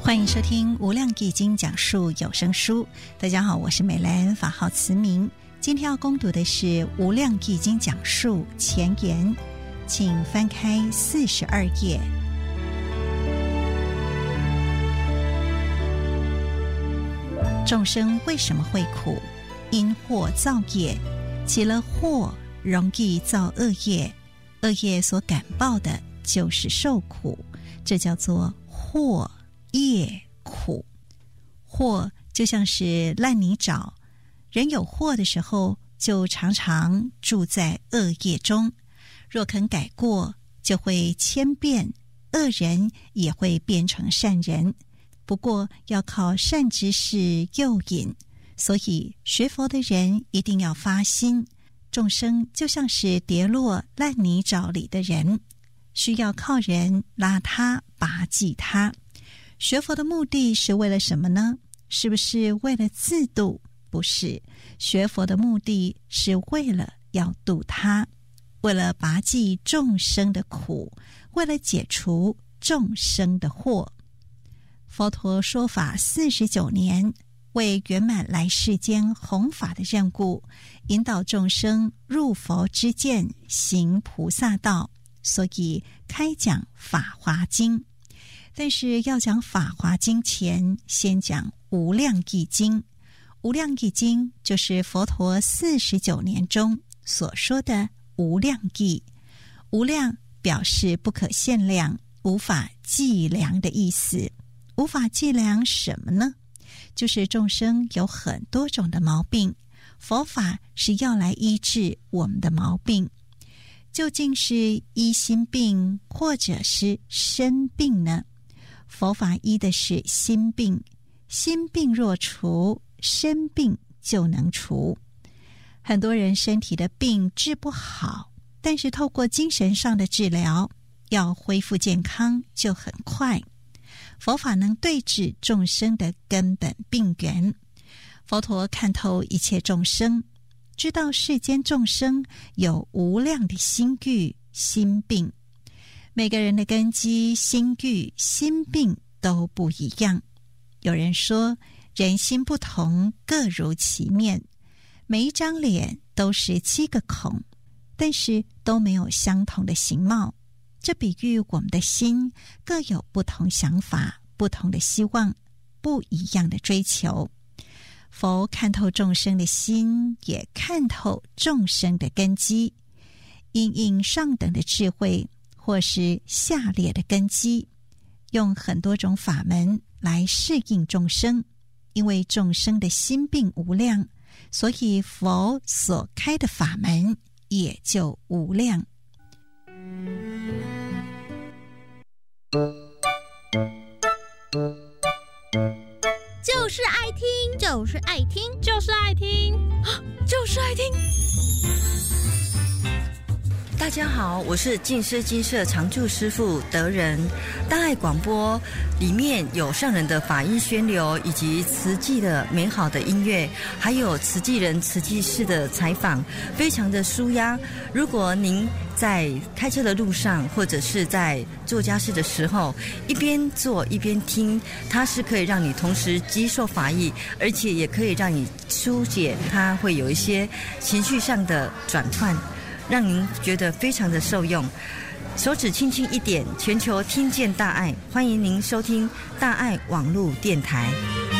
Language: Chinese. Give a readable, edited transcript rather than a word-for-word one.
欢迎收听无量易经讲述有声书。大家好，我是美兰，法号慈明。今天要攻读的是无量易经讲述前言，请翻开42页。众生为什么会苦？因祸造业，起了祸容易造恶业，恶业所感报的就是受苦，这叫做祸业苦。祸就像是烂泥沼，人有祸的时候就常常住在恶业中，若肯改过，就会千变，恶人也会变成善人，不过要靠善知识诱引，所以学佛的人一定要发心。众生就像是跌落烂泥沼里的人，需要靠人拉他拔济他。学佛的目的是为了什么呢？是不是为了自度？不是，学佛的目的是为了要度他，为了拔济众生的苦，为了解除众生的祸。佛陀说法49年，为圆满来世间弘法的任务，引导众生入佛之见，行菩萨道，所以开讲《法华经》。但是要讲《法华经》前，先讲《无量易经》。《无量易经》就是佛陀49年中所说的无量义。无量表示不可限量，无法计量的意思。无法计量什么呢？就是众生有很多种的毛病，佛法是要来医治我们的毛病。究竟是医心病，或者是身病呢？佛法医的是心病，心病若除，身病就能除。很多人身体的病治不好，但是透过精神上的治疗，要恢复健康就很快。佛法能对治众生的根本病源。佛陀看透一切众生，知道世间众生有无量的心欲、心病。每个人的根基、心欲、心病都不一样。有人说，人心不同，各如其面。每一张脸都是7个孔，但是都没有相同的形貌。这比喻我们的心各有不同想法、不同的希望、不一样的追求。佛看透众生的心，也看透众生的根基，因应上等的智慧或是下列的根基，用很多种法门来适应众生。因为众生的心病无量，所以佛所开的法门也就无量。 就是爱听，就是爱听，就是爱听，就是爱听。 大家好，我是净师金舍常住师父德仁。大爱广播里面有上人的法音宣流，以及慈济的美好的音乐，还有慈济人、慈济事的采访，非常的舒压。如果您在开车的路上，或者是在做家事的时候，一边做一边听，它是可以让你同时接受法义，而且也可以让你疏解它会有一些情绪上的转换，让您觉得非常的受用。手指轻轻一点，全球听见大爱，欢迎您收听大爱网络电台。